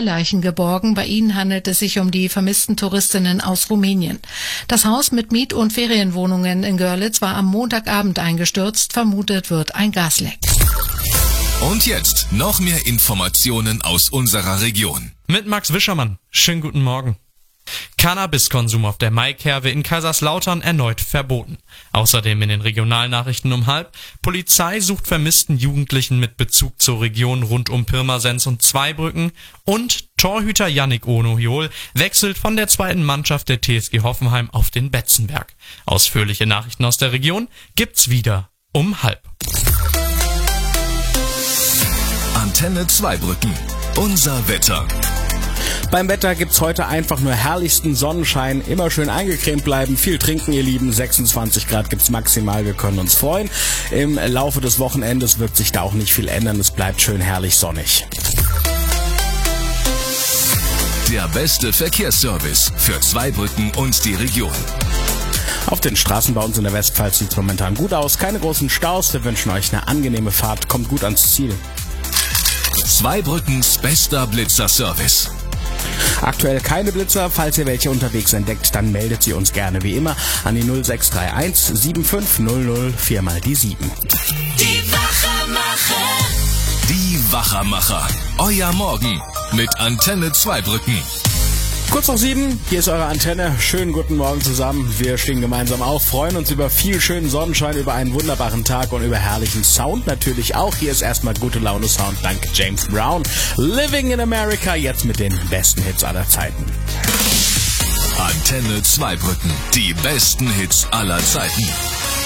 Leichen geborgen. Bei ihnen handelt es sich um die vermissten Touristinnen aus Rumänien. Das Haus mit Miet- und Ferienwohnungen in Görlitz war am Montagabend eingestürzt. Vermutet wird ein Gasleck. Und jetzt noch mehr Informationen aus unserer Region. Mit Max Wischermann. Schönen guten Morgen. Cannabiskonsum auf der Maikerwe in Kaiserslautern erneut verboten. Außerdem in den Regionalnachrichten um 12:30. Polizei sucht vermissten Jugendlichen mit Bezug zur Region rund um Pirmasens und Zweibrücken. Und Torhüter Yannick Onohiol wechselt von der zweiten Mannschaft der TSG Hoffenheim auf den Betzenberg. Ausführliche Nachrichten aus der Region gibt's wieder um 12:30. Antenne Zweibrücken. Unser Wetter. Beim Wetter gibt's heute einfach nur herrlichsten Sonnenschein. Immer schön eingecremt bleiben, viel trinken, ihr Lieben. 26 Grad gibt's maximal, wir können uns freuen. Im Laufe des Wochenendes wird sich da auch nicht viel ändern. Es bleibt schön herrlich sonnig. Der beste Verkehrsservice für Zweibrücken und die Region. Auf den Straßen bei uns in der Westpfalz sieht's momentan gut aus. Keine großen Staus. Wir wünschen euch eine angenehme Fahrt. Kommt gut ans Ziel. Zweibrückens bester Blitzer-Service. Aktuell keine Blitzer. Falls ihr welche unterwegs entdeckt, dann meldet sie uns gerne wie immer an die 0631 7500 4 mal die 7. Die Wachermacher. Die Wachermacher. Euer Morgen mit Antenne Zweibrücken. Kurz nach 7, hier ist eure Antenne. Schönen guten Morgen zusammen. Wir stehen gemeinsam auf, freuen uns über viel schönen Sonnenschein, über einen wunderbaren Tag und über herrlichen Sound natürlich auch. Hier ist erstmal gute Laune Sound dank James Brown. Living in America, jetzt mit den besten Hits aller Zeiten. Antenne Zweibrücken, die besten Hits aller Zeiten.